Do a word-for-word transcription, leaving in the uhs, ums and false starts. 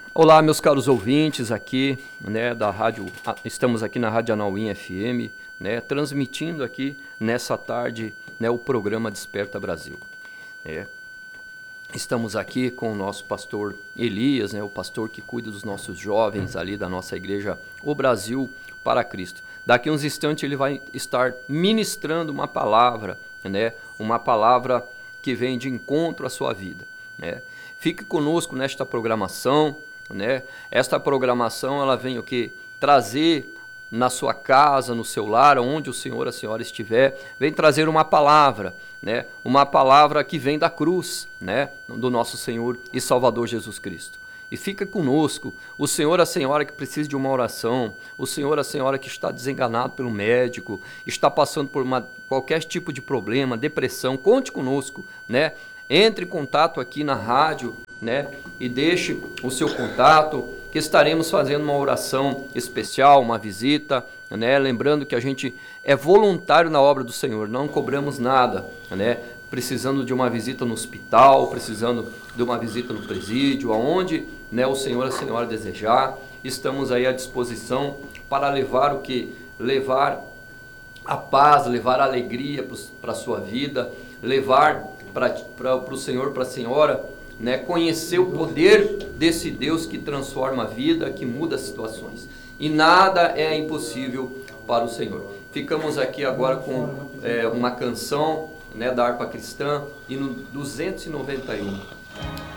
Olá, meus caros ouvintes aqui, né, da rádio, estamos aqui na Rádio Anauim F M, né, transmitindo aqui nessa tarde, né, o programa Desperta Brasil. É, estamos aqui com o nosso pastor Elias, né, o pastor que cuida dos nossos jovens ali da nossa igreja, o Brasil para Cristo. Daqui uns instantes ele vai estar ministrando uma palavra, né, uma palavra que vem de encontro à sua vida, né. Fique conosco nesta programação, né? Esta programação ela vem o que? Trazer na sua casa, no seu lar, onde o senhor, a senhora estiver, vem trazer uma palavra, né? Uma palavra que vem da cruz, né? Do nosso Senhor e Salvador Jesus Cristo. E fica conosco, o senhor, a senhora que precisa de uma oração, o senhor, a senhora que está desenganado pelo médico, está passando por uma, qualquer tipo de problema, depressão, conte conosco, né? Entre em contato aqui na rádio, né? E deixe o seu contato, que estaremos fazendo uma oração especial, uma visita, né? Lembrando que a gente é voluntário na obra do Senhor, não cobramos nada, né? Precisando de uma visita no hospital, precisando de uma visita no presídio, aonde, né, o Senhor, a senhora desejar, estamos aí à disposição para levar o que? Levar a paz, levar a alegria para a sua vida, levar para o Senhor, para a senhora, né, conhecer o poder desse Deus que transforma a vida, que muda as situações. E nada é impossível para o Senhor. Ficamos aqui agora com é, uma canção, né, da harpa cristã, e no duzentos e noventa e um.